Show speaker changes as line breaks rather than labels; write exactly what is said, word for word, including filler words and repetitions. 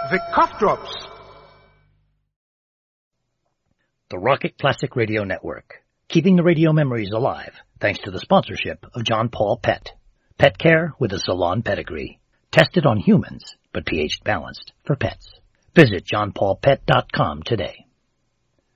the cough drops.
The Rocket Classic Radio Network, keeping the radio memories alive thanks to the sponsorship of John Paul Pet. Pet care with a salon pedigree. Tested on humans, but pH balanced for pets. Visit john paul pet dot com today.